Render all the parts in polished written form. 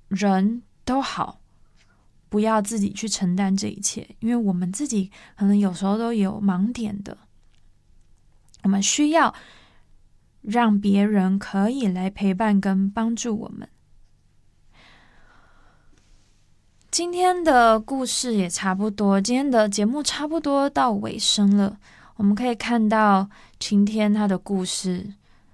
人都好，不要自己去承担这一切，因为我们自己可能有时候都有盲点的，我们需要让别人可以来陪伴跟帮助我们。今天的故事也差不多，今天的节目差不多到尾声了。我们可以看到晴天他的故事，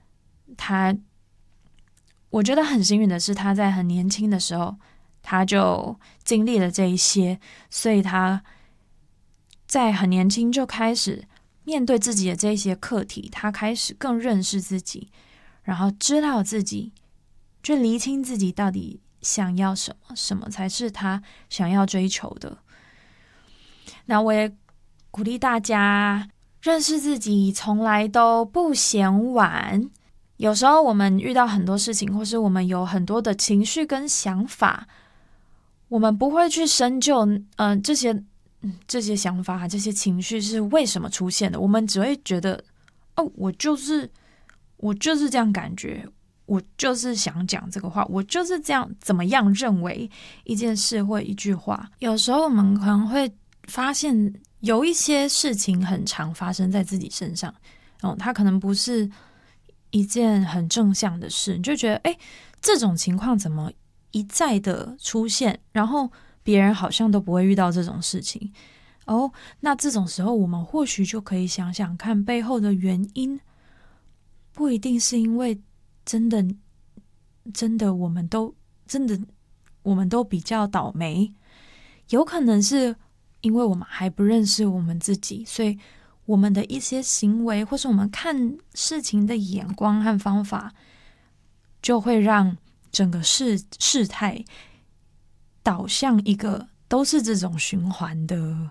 我觉得很幸运的是，他在很年轻的时候他就经历了这一些，所以他在很年轻就开始面对自己的这些课题，他开始更认识自己，然后知道自己，去厘清自己到底想要什么，什么才是他想要追求的。那我也鼓励大家，认识自己从来都不嫌晚。有时候我们遇到很多事情，或是我们有很多的情绪跟想法，我们不会去深究这些想法、这些情绪是为什么出现的，我们只会觉得我就是这样感觉，我就是想讲这个话，我就是这样怎么样认为一件事或一句话。有时候我们可能会发现有一些事情很常发生在自己身上，它可能不是一件很正向的事，你就觉得这种情况怎么一再的出现，然后别人好像都不会遇到这种事情。那这种时候我们或许就可以想想看背后的原因，不一定是因为真的我们都比较倒霉，有可能是因为我们还不认识我们自己，所以我们的一些行为或是我们看事情的眼光和方法，就会让整个事态导向一个都是这种循环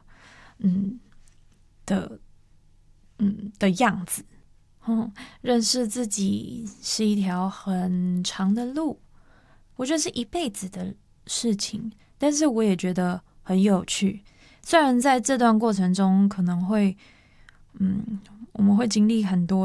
的样子。认识自己是一条很长的路，我觉得是一辈子的事情，但是我也觉得很有趣。虽然在这段过程中可能会我们会经历很多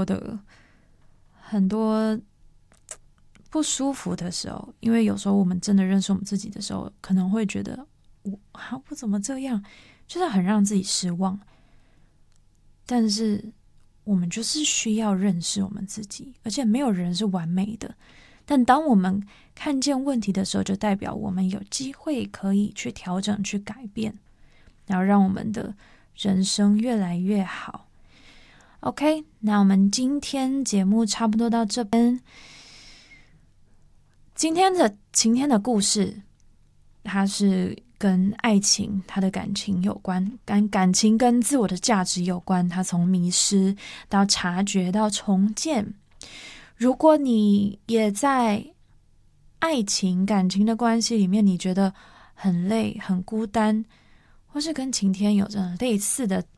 不舒服的时候，因为有时候我们真的认识我们自己的时候，可能会觉得我怎么这样，就是很让自己失望。但是我们就是需要认识我们自己，而且没有人是完美的。但当我们看见问题的时候，就代表我们有机会可以去调整、去改变，然后让我们的人生越来越好。OK， 那我们今天节目差不多到这边。今天的晴天的故事，它是跟爱情、他的感情有关，感情跟自我的价值有关。他从迷失到察觉到重建。如果你也在爱情、感情的关系里面，你觉得很累、很孤单，或是跟晴天有着类似的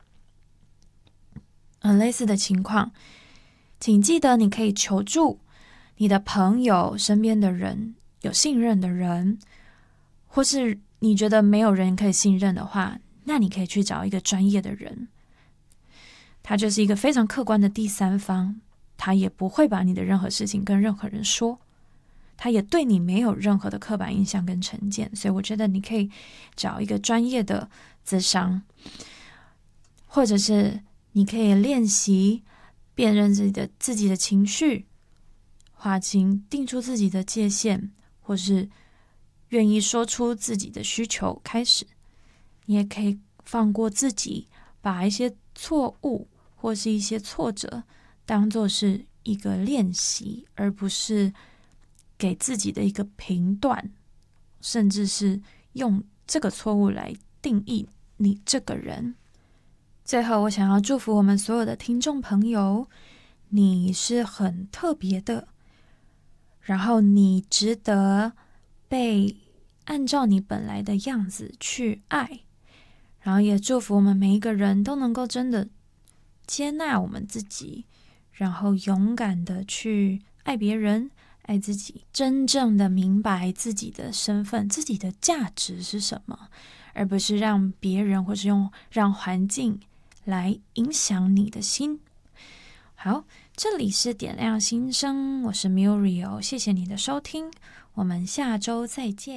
情况，请记得你可以求助你的朋友、身边的人、有信任的人，或是你觉得没有人可以信任的话，那你可以去找一个专业的人，他就是一个非常客观的第三方，他也不会把你的任何事情跟任何人说，他也对你没有任何的刻板印象跟成见，所以我觉得你可以找一个专业的咨商，或者是你可以练习辨认自己的情绪，划清定出自己的界限，或是愿意说出自己的需求开始。你也可以放过自己，把一些错误或是一些挫折当作是一个练习，而不是给自己的一个评断，甚至是用这个错误来定义你这个人。最后我想要祝福我们所有的听众朋友，你是很特别的，然后你值得被按照你本来的样子去爱，然后也祝福我们每一个人都能够真的接纳我们自己，然后勇敢的去爱别人、爱自己，真正的明白自己的身份、自己的价值是什么，而不是让别人或是让环境来影响你的心。好，这里是点亮心声，我是 Muriel， 谢谢你的收听，我们下周再见。